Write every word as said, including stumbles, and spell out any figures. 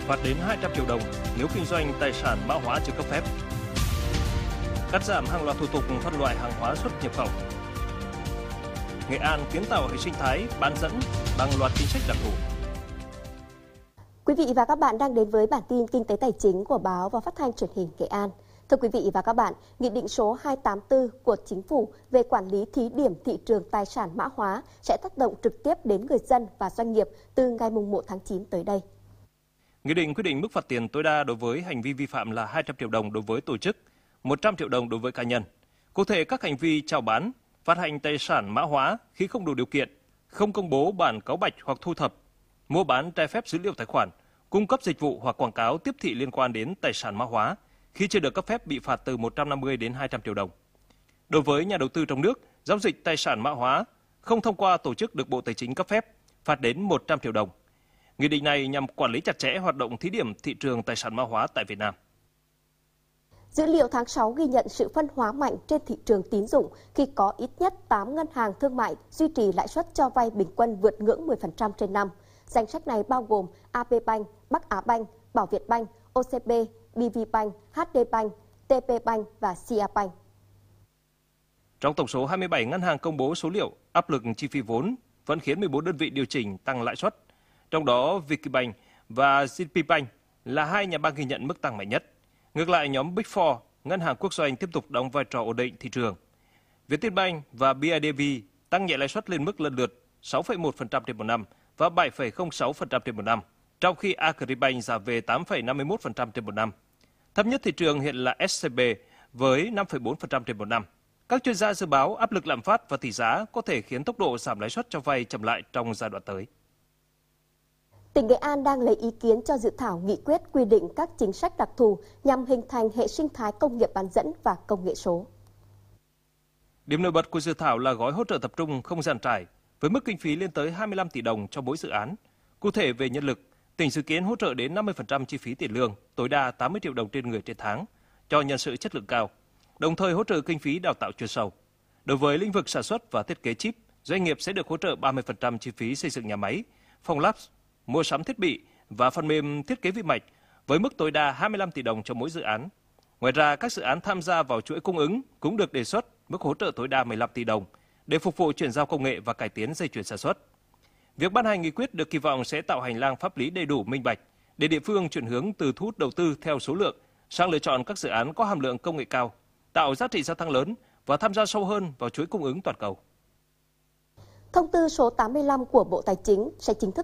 phạt đến hai trăm triệu đồng nếu kinh doanh tài sản mã hóa chưa cấp phép. Cắt giảm hàng loạt thủ tục phân loại hàng hóa xuất nhập khẩu. Nghệ An kiến tạo hệ sinh thái bán dẫn bằng loạt chính sách đặc thù. Quý vị và các bạn đang đến với bản tin kinh tế tài chính của báo và phát thanh truyền hình Nghệ An. Thưa quý vị và các bạn, Nghị định số hai trăm tám mươi tư của Chính phủ về quản lý thí điểm thị trường tài sản mã hóa sẽ tác động trực tiếp đến người dân và doanh nghiệp từ ngày mùng một tháng chín tới đây. Nghị định quy định mức phạt tiền tối đa đối với hành vi vi phạm là hai trăm triệu đồng đối với tổ chức, một trăm triệu đồng đối với cá nhân. Cụ thể, các hành vi chào bán, phát hành tài sản mã hóa khi không đủ điều kiện, không công bố bản cáo bạch hoặc thu thập, mua bán trái phép dữ liệu tài khoản, cung cấp dịch vụ hoặc quảng cáo tiếp thị liên quan đến tài sản mã hóa khi chưa được cấp phép bị phạt từ một trăm năm mươi đến hai trăm triệu đồng. Đối với nhà đầu tư trong nước, giao dịch tài sản mã hóa không thông qua tổ chức được Bộ Tài chính cấp phép, phạt đến một trăm triệu đồng. Nghị định này nhằm quản lý chặt chẽ hoạt động thí điểm thị trường tài sản mã hóa tại Việt Nam. Dữ liệu tháng sáu ghi nhận sự phân hóa mạnh trên thị trường tín dụng khi có ít nhất tám ngân hàng thương mại duy trì lãi suất cho vay bình quân vượt ngưỡng mười phần trăm trên năm. Danh sách này bao gồm a pê Bank, Bắc Á Bank, Bảo Việt Bank, ô xê bê, bê vê Bank, hát đê Bank, tê pê Bank và xê a Bank. Trong tổng số hai mươi bảy ngân hàng công bố số liệu, áp lực chi phí vốn vẫn khiến mười bốn đơn vị điều chỉnh tăng lãi suất. Trong đó, Vietcombank và giê pê Bank là hai nhà băng ghi nhận mức tăng mạnh nhất. Ngược lại, nhóm Big Four, ngân hàng quốc doanh tiếp tục đóng vai trò ổn định thị trường. Vietinbank và bê i đê vê tăng nhẹ lãi suất lên mức lần lượt sáu phẩy một phần trăm trên một năm và bảy phẩy không sáu phần trăm trên một năm, trong khi Agribank giảm về tám phẩy năm mươi mốt phần trăm trên một năm. Thấp nhất thị trường hiện là ét xê bê với năm phẩy bốn phần trăm trên một năm. Các chuyên gia dự báo áp lực lạm phát và tỷ giá có thể khiến tốc độ giảm lãi suất cho vay chậm lại trong giai đoạn tới. Tỉnh Nghệ An đang lấy ý kiến cho dự thảo nghị quyết quy định các chính sách đặc thù nhằm hình thành hệ sinh thái công nghiệp bán dẫn và công nghệ số. Điểm nổi bật của dự thảo là gói hỗ trợ tập trung không dàn trải, với mức kinh phí lên tới hai mươi lăm tỷ đồng cho mỗi dự án. Cụ thể về nhân lực, tỉnh dự kiến hỗ trợ đến năm mươi phần trăm chi phí tiền lương, tối đa tám mươi triệu đồng trên người trên tháng, cho nhân sự chất lượng cao, đồng thời hỗ trợ kinh phí đào tạo chuyên sâu. Đối với lĩnh vực sản xuất và thiết kế chip, doanh nghiệp sẽ được hỗ trợ ba mươi phần trăm chi phí xây dựng nhà máy, phòng lab, mua sắm thiết bị và phần mềm thiết kế vi mạch với mức tối đa hai mươi lăm tỷ đồng cho mỗi dự án. Ngoài ra, các dự án tham gia vào chuỗi cung ứng cũng được đề xuất mức hỗ trợ tối đa mười lăm tỷ đồng để phục vụ chuyển giao công nghệ và cải tiến dây chuyền sản xuất. Việc ban hành nghị quyết được kỳ vọng sẽ tạo hành lang pháp lý đầy đủ minh bạch để địa phương chuyển hướng từ thu hút đầu tư theo số lượng sang lựa chọn các dự án có hàm lượng công nghệ cao, tạo giá trị gia tăng lớn và tham gia sâu hơn vào chuỗi cung ứng toàn cầu. Thông tư số tám mươi lăm của Bộ Tài chính sẽ chính thức